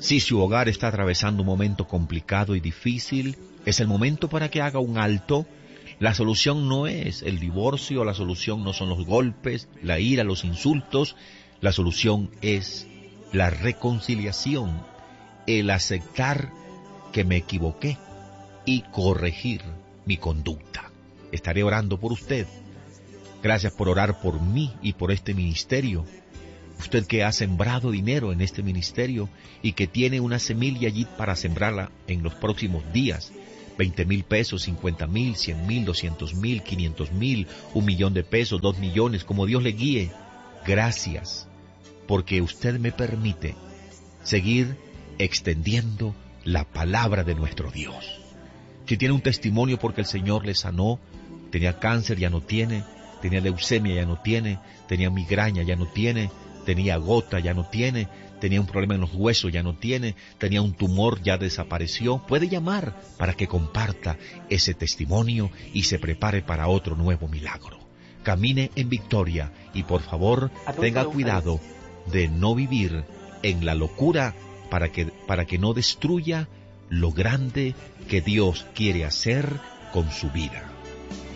Si su hogar está atravesando un momento complicado y difícil, es el momento para que haga un alto. La solución no es el divorcio, la solución no son los golpes, la ira, los insultos. La solución es la reconciliación, el aceptar que me equivoqué y corregir mi conducta. Estaré orando por usted. Gracias por orar por mí y por este ministerio. Usted que ha sembrado dinero en este ministerio y que tiene una semilla allí para sembrarla en los próximos días. 20,000 pesos, 50,000, 100,000, 200,000, 500,000, 1,000,000 de pesos, 2 millones, como Dios le guíe. Gracias, porque usted me permite seguir extendiendo la palabra de nuestro Dios. Si tiene un testimonio porque el Señor le sanó, tenía cáncer, ya no tiene, tenía leucemia, ya no tiene, tenía migraña, ya no tiene, tenía gota, ya no tiene, tenía un problema en los huesos, ya no tiene, tenía un tumor, ya desapareció. Puede llamar para que comparta ese testimonio y se prepare para otro nuevo milagro. Camine en victoria y por favor tenga cuidado de no vivir en la locura para que no destruya lo grande que Dios quiere hacer con su vida.